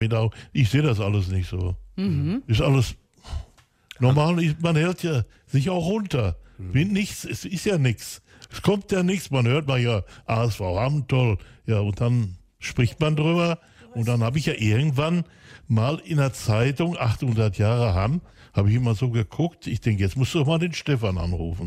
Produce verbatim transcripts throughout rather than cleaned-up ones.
Ich sehe das alles nicht so. Mhm. Ist alles normal, man hält ja sich auch runter. Mhm. Nichts, es ist ja nichts. Es kommt ja nichts, man hört mal ja, A S V Hamm, toll. Ja, und dann spricht man drüber. Und dann habe ich ja irgendwann mal in der Zeitung, achthundert Jahre Hamm, habe ich immer so geguckt, ich denke, jetzt musst du doch mal den Stefan anrufen.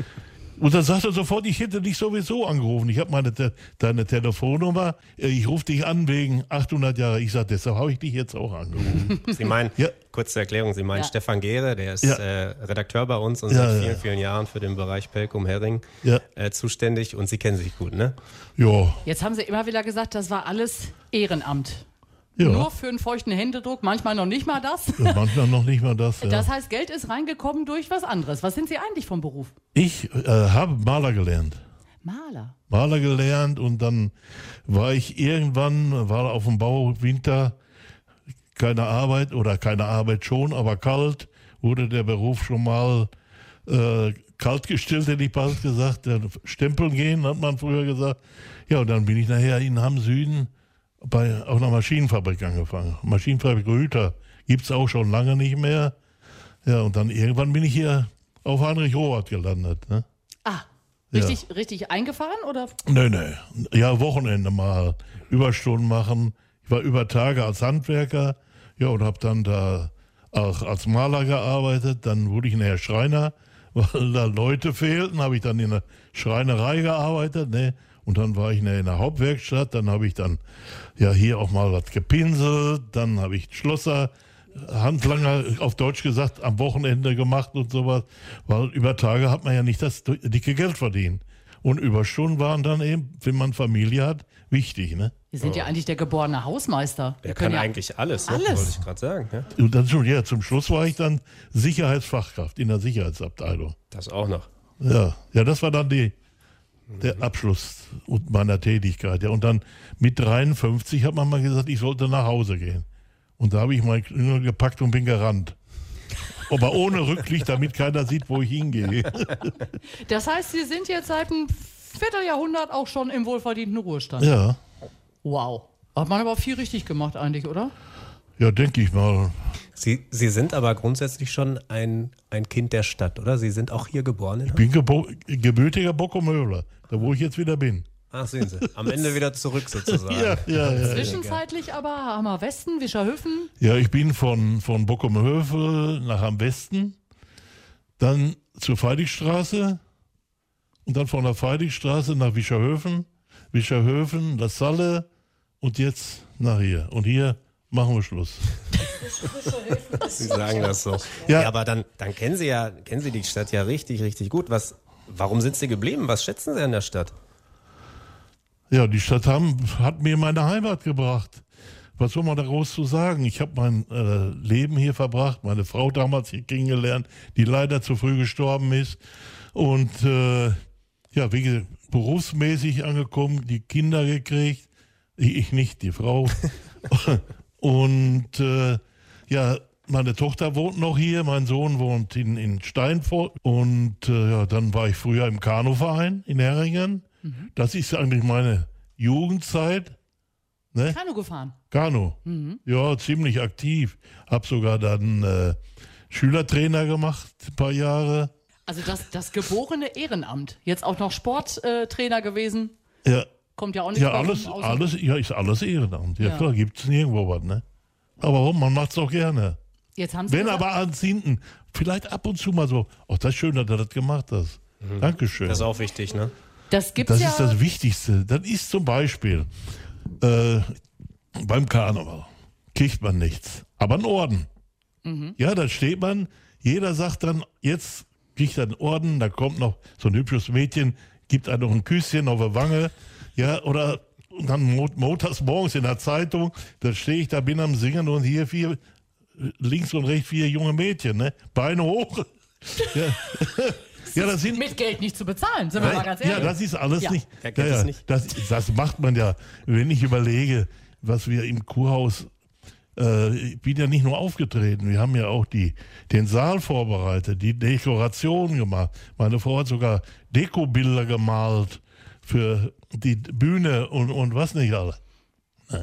Und dann sagt er sofort, ich hätte dich sowieso angerufen. Ich habe meine Te- deine Telefonnummer, ich rufe dich an wegen achthundert Jahre. Ich sage, deshalb habe ich dich jetzt auch angerufen. Sie meinen, ja. kurze Erklärung, Sie meinen Ja. Stefan Gehre, der ist Ja. äh, Redakteur bei uns und Ja, seit ja. vielen, vielen Jahren für den Bereich Pelkum Hering Ja. äh, zuständig und Sie kennen sich gut, ne? Ja. Jetzt haben Sie immer wieder gesagt, das war alles Ehrenamt. Ja. Nur für einen feuchten Händedruck, manchmal noch nicht mal das. Ja, manchmal noch nicht mal das. Ja. Das heißt, Geld ist reingekommen durch was anderes. Was sind Sie eigentlich vom Beruf? Ich äh, habe Maler gelernt. Maler. Maler gelernt und dann war ich irgendwann, war auf dem Bau Winter, keine Arbeit oder keine Arbeit schon, aber kalt, wurde der Beruf schon mal äh, kalt gestellt, hätte ich bald gesagt. Der Stempeln gehen, hat man früher gesagt. Ja, und dann bin ich nachher in Hamm Süden bei auf einer Maschinenfabrik angefangen. Maschinenfabrik Rüther gibt es auch schon lange nicht mehr. Ja, und dann irgendwann bin ich hier auf Heinrich Rohrt gelandet. Ne? Ah, richtig, ja. richtig eingefahren oder? Nö, nö. Ja, Wochenende mal Überstunden machen. Ich war über Tage als Handwerker, ja, und habe dann da auch als Maler gearbeitet. Dann wurde ich nachher Schreiner, weil da Leute fehlten, habe ich dann in der Schreinerei gearbeitet, ne? Und dann war ich in der Hauptwerkstatt, dann habe ich dann ja hier auch mal was gepinselt, dann habe ich Schlosser, Handlanger, auf Deutsch gesagt, am Wochenende gemacht und sowas, weil über Tage hat man ja nicht das dicke Geld verdient. Und Überstunden waren dann eben, wenn man Familie hat, wichtig, ne? Sie sind ja eigentlich der geborene Hausmeister. Der Wir kann können ja eigentlich alles, ne? alles. Wollte ich gerade sagen. Ja? Und dann schon, ja, zum Schluss war ich dann Sicherheitsfachkraft in der Sicherheitsabteilung. Das auch noch. Ja, ja, das war dann die, der Abschluss meiner Tätigkeit. Ja. Und dann mit dreiundfünfzig hat man mal gesagt, ich sollte nach Hause gehen. Und da habe ich mein Knüppel gepackt und bin gerannt. Aber ohne Rücklicht, damit keiner sieht, wo ich hingehe. Das heißt, Sie sind jetzt seit einem Vierteljahrhundert auch schon im wohlverdienten Ruhestand. Ja, Wow. Hat man aber viel richtig gemacht eigentlich, oder? ja, denke ich mal. Sie, Sie sind aber grundsätzlich schon ein, ein Kind der Stadt, oder? Sie sind auch hier geboren in Ich bin gebo- gebürtiger Bockumhöhler, da wo ich jetzt wieder bin. Ach, sehen Sie. Am Ende wieder zurück sozusagen. Ja, ja, ja. Zwischenzeitlich aber Hammer Westen, Wischerhöfen. Ja, ich bin von, von Bockumhövel nach am Westen, dann zur Feidigstraße und dann von der Feidigstraße nach Wischerhöfen, Wischerhöfen, La Salle und jetzt nach hier. Und hier machen wir Schluss. Sie sagen das so. Ja. Ja, aber dann, dann kennen Sie ja, kennen Sie die Stadt ja richtig, richtig gut. Was, warum sind Sie geblieben? Was schätzen Sie an der Stadt? Ja, die Stadt Hamm hat mir meine Heimat gebracht. Was soll man da groß zu sagen? Ich habe mein äh, Leben hier verbracht, meine Frau damals hier kennengelernt, die leider zu früh gestorben ist. Und äh, ja, wie berufsmäßig angekommen, die Kinder gekriegt. Ich, ich nicht, die Frau. Und äh, ja, meine Tochter wohnt noch hier, mein Sohn wohnt in, in Steinfurt. Und äh, ja, dann war ich früher im Kanuverein in Heringen. Mhm. Das ist eigentlich meine Jugendzeit. Ne? Kanu gefahren. Kanu. Mhm. Ja, ziemlich aktiv. Hab sogar dann äh, Schülertrainer gemacht, ein paar Jahre. Also das, das geborene Ehrenamt. Jetzt auch noch Sporttrainer gewesen. Ja. Kommt ja auch nicht Ja, vor alles, vom Außen- alles, ja, ist alles Ehrenamt. Ja, Ja. klar, gibt es nirgendwo was, ne? Aber warum? Man macht es auch gerne. Jetzt haben Sie Wenn gesagt, aber ans hinten, vielleicht ab und zu mal so, oh, das ist schön, dass du das gemacht hast. Mhm. Dankeschön. Das ist auch wichtig, ne? das gibt's Das ja. ist das Wichtigste. Das ist zum Beispiel äh, beim Karneval kriegt man nichts, aber einen Orden. Mhm. Ja, da steht man, jeder sagt dann, jetzt kriegt er einen Orden, da kommt noch so ein hübsches Mädchen, gibt einem noch ein Küsschen auf der Wange, ja, oder und dann mo- montags morgens in der Zeitung, da stehe ich, da bin am Singen und hier vier, links und rechts vier junge Mädchen, ne? Beine hoch. Ja. Ja, das sind, mit Geld nicht zu bezahlen, sind wir mal ganz ehrlich. ja, das ist alles Ja. nicht. Ja, geht ja, es nicht. Das, das macht man ja, wenn ich überlege, was wir im Kurhaus, äh, ich bin ja nicht nur aufgetreten, wir haben ja auch die, den Saal vorbereitet, die Dekoration gemacht. Meine Frau hat sogar Dekobilder gemalt für die Bühne und, und was nicht alles. Ne?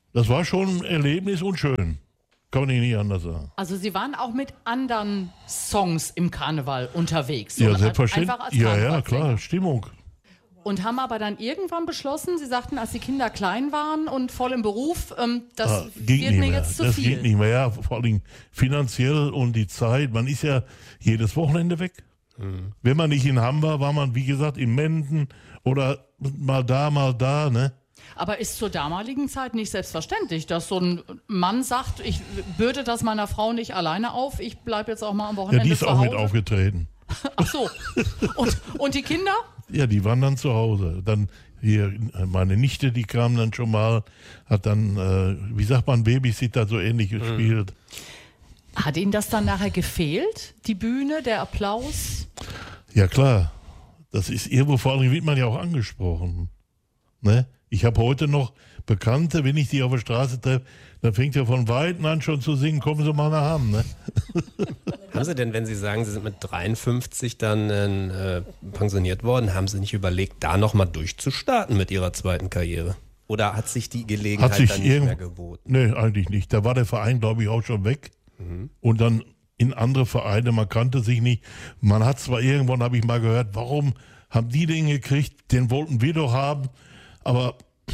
Das war schon ein Erlebnis und schön. Kann man nicht anders sagen. Also Sie waren auch mit anderen Songs im Karneval unterwegs. So Ja, einfach selbstverständlich. als Ja, ja, Karnevalssänger. klar, Stimmung. Und haben aber dann irgendwann beschlossen, Sie sagten, als die Kinder klein waren und voll im Beruf, ähm, das Ah, ging wird nicht mir mehr. jetzt zu das viel. geht nicht mehr. Ja, vor allem finanziell und die Zeit. Man ist ja jedes Wochenende weg. Mhm. Wenn man nicht in Hamm war, war man, wie gesagt, in Menden oder mal da, mal da, ne? Aber ist zur damaligen Zeit nicht selbstverständlich, dass so ein Mann sagt, ich bürde das meiner Frau nicht alleine auf, ich bleibe jetzt auch mal am Ja, Wochenende die ist zu auch Hause. mit aufgetreten. Ach so. Und, und die Kinder? Ja, die waren dann zu Hause. Dann hier meine Nichte, die kam dann schon mal, hat dann, äh, wie sagt man, Babysitter so ähnlich gespielt. Hat Ihnen das dann nachher gefehlt? Die Bühne, der Applaus? Ja klar, das ist irgendwo, vor allem wird man ja auch angesprochen. Ne? Ich habe heute noch Bekannte, wenn ich die auf der Straße treffe, dann fängt er von Weitem an schon zu singen, kommen Sie mal nach Hamm. Ne? Haben Sie denn, wenn Sie sagen, Sie sind mit dreiundfünfzig dann äh, pensioniert worden, haben Sie nicht überlegt, da nochmal durchzustarten mit Ihrer zweiten Karriere? Oder hat sich die Gelegenheit Hat sich dann nicht irgend- mehr geboten? Nee, eigentlich nicht. Da war der Verein, glaube ich, auch schon weg. Mhm. Und dann in andere Vereine, man kannte sich nicht. Man hat zwar irgendwann, habe ich mal gehört, warum haben die den gekriegt, den wollten wir doch haben. Aber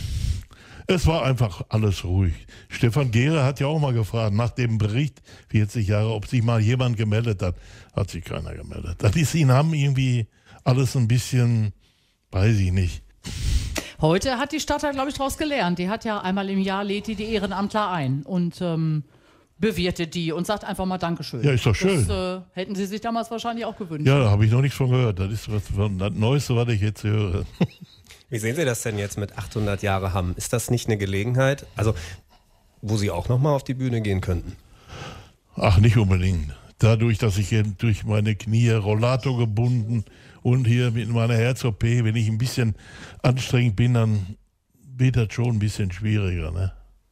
es war einfach alles ruhig. Stefan Gehre hat ja auch mal gefragt, nach dem Bericht, vierzig Jahre, ob sich mal jemand gemeldet hat. Hat sich keiner gemeldet. Das ist ihnen haben irgendwie alles ein bisschen, weiß ich nicht. Heute hat die Stadt da, glaube ich, daraus gelernt. Die hat ja einmal im Jahr lädt die die Ehrenamtler ein und ähm, bewirtet die und sagt einfach mal Dankeschön. Ja, ist doch schön. Das äh, hätten Sie sich damals wahrscheinlich auch gewünscht. Ja, da habe ich noch nichts von gehört. Das ist was, das Neueste, was ich jetzt höre. Wie sehen Sie das denn jetzt mit achthundert Jahre Hamm? Ist das nicht eine Gelegenheit, also wo Sie auch nochmal auf die Bühne gehen könnten? Ach, nicht unbedingt. Dadurch, dass ich eben durch meine Knie Rollator gebunden und hier mit meiner Herz-O P, wenn ich ein bisschen anstrengend bin, dann wird das schon ein bisschen schwieriger. Ne?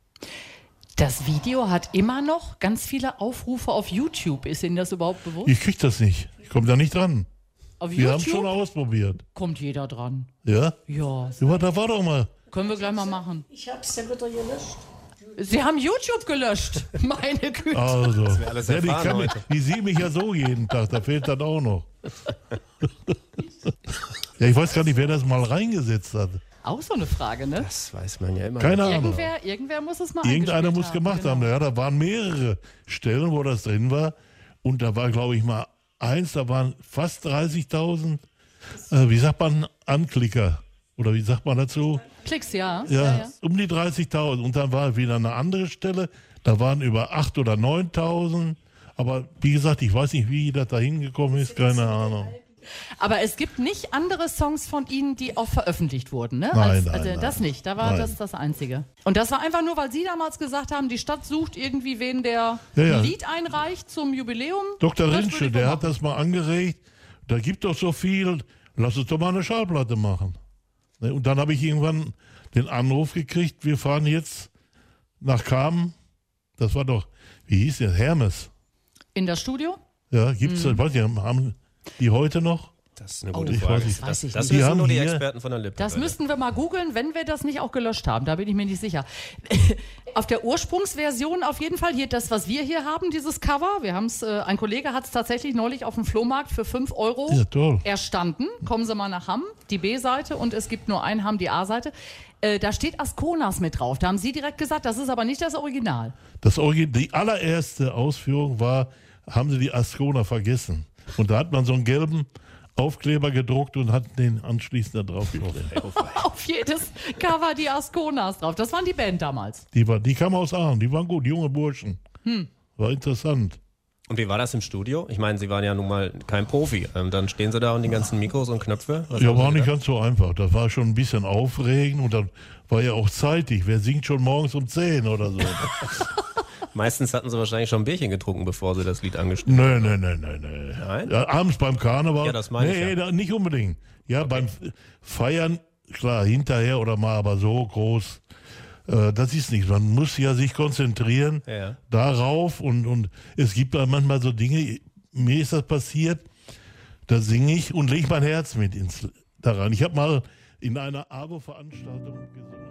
Das Video hat immer noch ganz viele Aufrufe auf YouTube. Ist Ihnen das überhaupt bewusst? Ich krieg das nicht. Ich komme da nicht dran. Auf Wir haben YouTube schon ausprobiert. kommt jeder dran. Ja? Ja, Ja, da war doch mal. können wir gleich mal machen. Ich hab's ja wieder gelöscht. Sie haben YouTube gelöscht. Meine Güte. Also, wir alles ja, die, erfahren kann, heute. die sieht mich ja so jeden Tag, da fehlt das auch noch. Ja, ich weiß gar nicht, wer das mal reingesetzt hat. Auch so eine Frage, ne? Das weiß man ja immer. Keine Ahnung. Irgendwer, irgendwer muss es mal Irgendeiner eingespielt muss haben, gemacht genau. haben. Ja, da waren mehrere Stellen, wo das drin war. Und da war, glaube ich, mal eins, da waren fast dreißigtausend, äh, wie sagt man, Anklicker. Oder wie sagt man dazu? Klicks, ja. Ja, ja, ja. um die dreißigtausend. Und dann war wieder eine andere Stelle, da waren über achttausend oder neuntausend. Aber wie gesagt, ich weiß nicht, wie das da hingekommen ist, keine Ahnung. Aber es gibt nicht andere Songs von Ihnen, die auch veröffentlicht wurden, ne? Nein, Als, nein, also nein. das nicht, da war Nein. das das Einzige. Und das war einfach nur, weil Sie damals gesagt haben, die Stadt sucht irgendwie wen, der Ja, ja. ein Lied einreicht zum Jubiläum. Doktor Das Rinsche, würde ich der mal hat machen. das mal angeregt. Da gibt doch so viel, lass uns doch mal eine Schallplatte machen. Ne, und dann habe ich irgendwann den Anruf gekriegt, wir fahren jetzt nach Kamen. Das war doch, wie hieß der? Hermes. In das Studio? Ja, gibt's, Mhm. weiß ich, haben die heute noch? Das ist eine Oh, gute ich Frage. weiß nicht. Das, Weiß ich das nicht. Die wissen haben nur die hier- Experten von der Lippe. Das müssten wir mal googeln, wenn wir das nicht auch gelöscht haben. Da bin ich mir nicht sicher. Auf der Ursprungsversion auf jeden Fall hier das, was wir hier haben, dieses Cover. Wir haben es, äh, ein Kollege hat es tatsächlich neulich auf dem Flohmarkt für fünf Euro Ja, toll. erstanden. Kommen Sie mal nach Hamm, die B-Seite, und es gibt nur ein Hamm, die A-Seite. Äh, da steht Asconas mit drauf. Da haben Sie direkt gesagt, das ist aber nicht das Original. Das Origi- die allererste Ausführung war, haben sie die Ascona vergessen. Und da hat man so einen gelben Aufkleber gedruckt und hat den anschließend da drauf geklebt. Auf jedes Cover die Asconas drauf. Das waren die Band damals. Die, war, die kamen aus Aachen, die waren gut, junge Burschen. Hm. War interessant. Und wie war das im Studio? Ich meine, Sie waren ja nun mal kein Profi. Ähm, dann stehen Sie da und die ganzen Mikros und Knöpfe. Was Ja, haben Sie war nicht gedacht? ganz so einfach. Das war schon ein bisschen aufregend und dann war ja auch zeitig. Wer singt schon morgens um zehn oder so? Meistens hatten Sie wahrscheinlich schon ein Bierchen getrunken, bevor Sie das Lied angestimmt Nö, nö, nö, nö, nö. Nein? Ja, abends beim Karneval. Ja, das meine ich nee, ja. da, nicht unbedingt. Ja, beim Feiern, klar, hinterher oder mal, aber so groß, äh, das ist nichts. Man muss ja sich konzentrieren Ja. darauf und, und es gibt da manchmal so Dinge, mir ist das passiert, da singe ich und lege mein Herz mit ins, daran. Ich habe mal in einer A W O-Veranstaltung gesungen.